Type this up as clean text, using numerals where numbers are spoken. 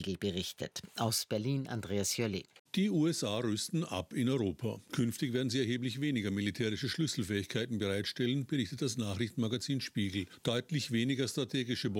berichtet. Aus Berlin Andreas Jollet. Die USA rüsten ab in Europa. Künftig werden sie erheblich weniger militärische Schlüsselfähigkeiten bereitstellen, berichtet das Nachrichtenmagazin Spiegel. Deutlich weniger strategische